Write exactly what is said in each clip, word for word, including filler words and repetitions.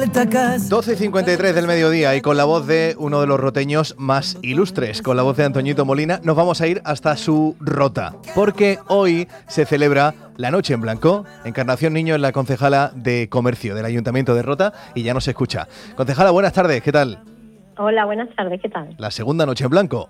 vuelta a casa. doce y cincuenta y tres del mediodía y con la voz de uno de los roteños más ilustres, con la voz de Antoñito Molina, nos vamos a ir hasta su Rota, porque hoy se celebra la Noche en Blanco. Encarnación Niño es la concejala de Comercio del Ayuntamiento de Rota y ya nos escucha. Concejala, buenas tardes, ¿qué tal? Hola, buenas tardes, ¿qué tal? La segunda Noche en Blanco.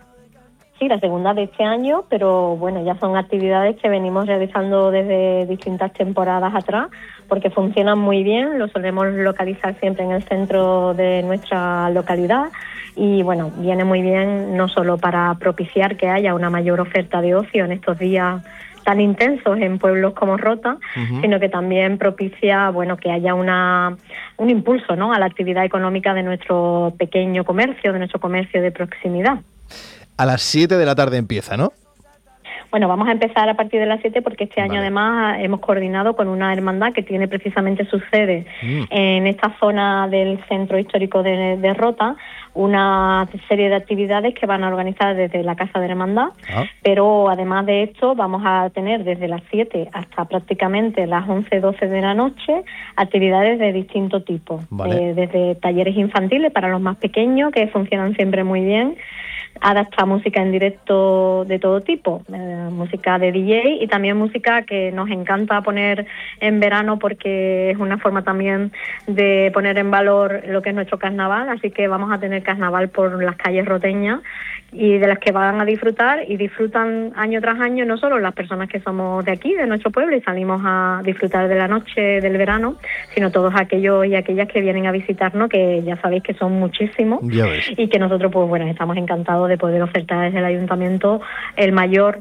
Sí, la segunda de este año, pero bueno, ya son actividades que venimos realizando desde distintas temporadas atrás, porque funcionan muy bien, lo solemos localizar siempre en el centro de nuestra localidad y bueno, viene muy bien no solo para propiciar que haya una mayor oferta de ocio en estos días tan intensos en pueblos como Rota, uh-huh. sino que también propicia, bueno, que haya una un impulso, ¿no?, a la actividad económica de nuestro pequeño comercio, de nuestro comercio de proximidad. A las siete de la tarde empieza, ¿no? Bueno, vamos a empezar a partir de las siete porque este año vale. además hemos coordinado con una hermandad que tiene precisamente su sede mm. en esta zona del centro histórico de, de Rota, una serie de actividades que van a organizar desde la Casa de Hermandad, ah. pero además de esto vamos a tener desde las siete hasta prácticamente las once, doce de la noche actividades de distinto tipo, vale. eh, desde talleres infantiles para los más pequeños que funcionan siempre muy bien, adapta música en directo de todo tipo, eh, música de D J y también música que nos encanta poner en verano porque es una forma también de poner en valor lo que es nuestro carnaval, así que vamos a tener carnaval por las calles roteñas y de las que van a disfrutar y disfrutan año tras año no solo las personas que somos de aquí, de nuestro pueblo y salimos a disfrutar de la noche del verano, sino todos aquellos y aquellas que vienen a visitarnos, que ya sabéis que son muchísimos y que nosotros pues bueno estamos encantados de poder ofertar desde el ayuntamiento el mayor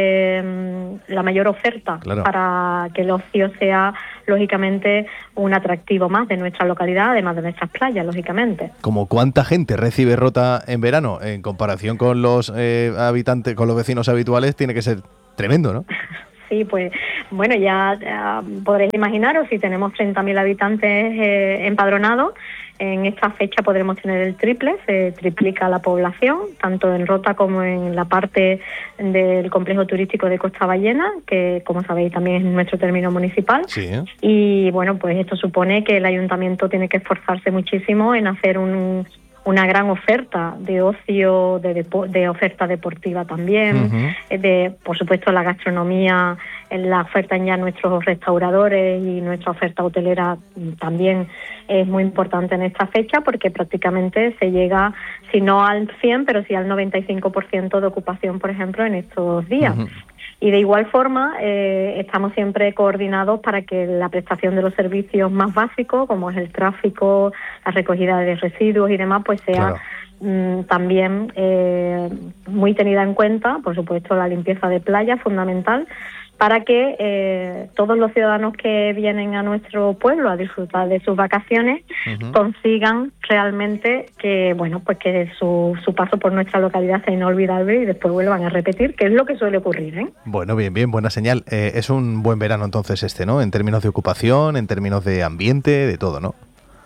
eh, la mayor oferta claro. para que el ocio sea lógicamente un atractivo más de nuestra localidad, además de nuestras playas, lógicamente. ¿Como cuánta gente recibe Rota en verano? En comparación con los eh, habitantes, con los vecinos habituales, tiene que ser tremendo, ¿no? Sí, pues bueno, ya, ya podréis imaginaros, si tenemos treinta mil habitantes eh, empadronados, en esta fecha podremos tener el triple, se triplica la población, tanto en Rota como en la parte del complejo turístico de Costa Ballena, que como sabéis también es nuestro término municipal. Sí. Y bueno, pues esto supone que el ayuntamiento tiene que esforzarse muchísimo en hacer un... una gran oferta de ocio, de, depo- de oferta deportiva también, uh-huh. de por supuesto la gastronomía, la oferta en ya nuestros restauradores y nuestra oferta hotelera también es muy importante en esta fecha porque prácticamente se llega, si no al cien, pero sí al noventa y cinco por ciento de ocupación, por ejemplo, en estos días. Uh-huh. Y de igual forma eh, estamos siempre coordinados para que la prestación de los servicios más básicos, como es el tráfico, la recogida de residuos y demás, pues sea claro. mm, también eh, muy tenida en cuenta. Por supuesto, la limpieza de playa, fundamental, para que eh, todos los ciudadanos que vienen a nuestro pueblo a disfrutar de sus vacaciones uh-huh. consigan realmente que bueno pues que su, su paso por nuestra localidad sea inolvidable y después vuelvan a repetir, que es lo que suele ocurrir, ¿eh? Bueno, bien, bien, buena señal. Eh, es un buen verano entonces este, ¿no? En términos de ocupación, en términos de ambiente, de todo, ¿no?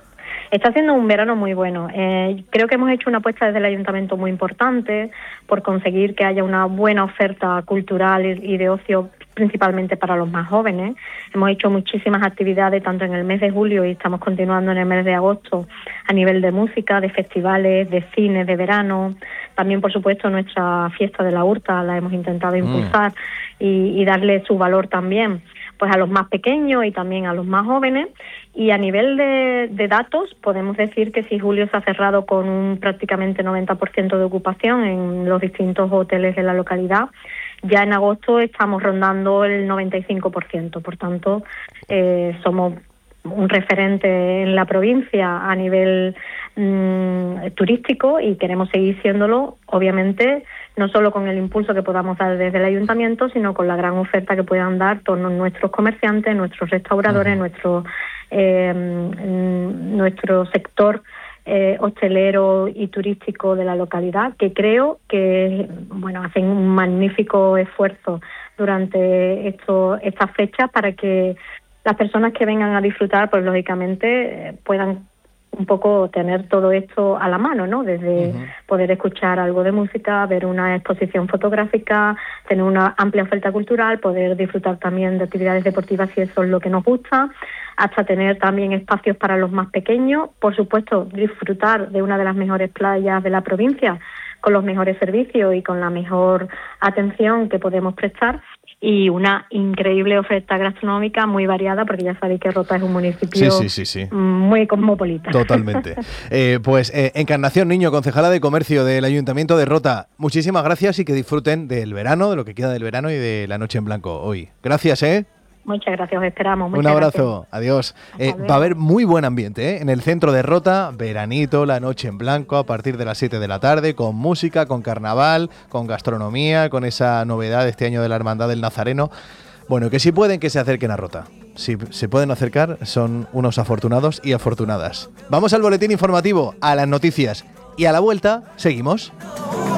Está siendo un verano muy bueno. Eh, creo que hemos hecho una apuesta desde el ayuntamiento muy importante por conseguir que haya una buena oferta cultural y, y de ocio, principalmente para los más jóvenes. Hemos hecho muchísimas actividades tanto en el mes de julio y estamos continuando en el mes de agosto a nivel de música, de festivales, de cine, de verano. También, por supuesto, nuestra fiesta de la Hurta la hemos intentado impulsar mm. y, y darle su valor también pues a los más pequeños y también a los más jóvenes. Y a nivel de, de datos, podemos decir que si julio se ha cerrado con un prácticamente noventa por ciento de ocupación en los distintos hoteles de la localidad, ya en agosto estamos rondando el noventa y cinco por ciento. Por tanto, eh, somos un referente en la provincia a nivel mmm, turístico y queremos seguir siéndolo, obviamente, no solo con el impulso que podamos dar desde el ayuntamiento, sino con la gran oferta que puedan dar todos nuestros comerciantes, nuestros restauradores, uh-huh. nuestro, eh, nuestro sector eh, hostelero y turístico de la localidad, que creo que bueno hacen un magnífico esfuerzo durante esto, estas fechas para que las personas que vengan a disfrutar, pues lógicamente eh, puedan un poco tener todo esto a la mano, ¿no? Desde uh-huh. poder escuchar algo de música, ver una exposición fotográfica, tener una amplia oferta cultural, poder disfrutar también de actividades deportivas si eso es lo que nos gusta, hasta tener también espacios para los más pequeños. Por supuesto, disfrutar de una de las mejores playas de la provincia, con los mejores servicios y con la mejor atención que podemos prestar. Y una increíble oferta gastronómica muy variada, porque ya sabéis que Rota es un municipio sí, sí, sí, sí. muy cosmopolita. Totalmente. eh, pues eh, Encarnación Niño, concejala de Comercio del Ayuntamiento de Rota, muchísimas gracias y que disfruten del verano, de lo que queda del verano y de la noche en blanco hoy. Gracias, ¿eh? Muchas gracias, os esperamos. Muchas Un abrazo, gracias. adiós. Eh, va a haber muy buen ambiente ¿eh? en el centro de Rota, veranito, la noche en blanco a partir de las siete de la tarde, con música, con carnaval, con gastronomía, con esa novedad de este año de la Hermandad del Nazareno. Bueno, que si pueden, que se acerquen a Rota. Si se pueden acercar, son unos afortunados y afortunadas. Vamos al boletín informativo, a las noticias y a la vuelta seguimos.